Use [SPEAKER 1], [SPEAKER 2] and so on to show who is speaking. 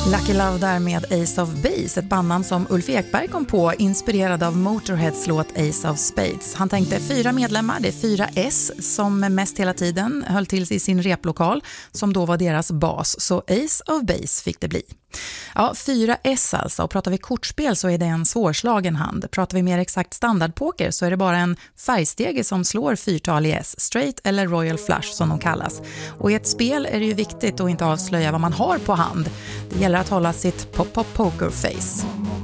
[SPEAKER 1] Lucky Love där med Ace of Base, ett bandnamn som Ulf Ekberg kom på, inspirerad av Motorheads låt Ace of Spades. Han tänkte 4 medlemmar, det är 4 S som mest hela tiden höll till i sin replokal, som då var deras bas, så Ace of Base fick det bli. Ja, 4 S alltså, och pratar vi kortspel så är det en svårslagen hand. Pratar vi mer exakt standardpoker så är det bara en färgstege som slår fyrtal i S, straight eller royal flush som de kallas. Och i ett spel är det ju viktigt att inte avslöja vad man har på hand. Det gäller att hålla sitt pop-pop poker face.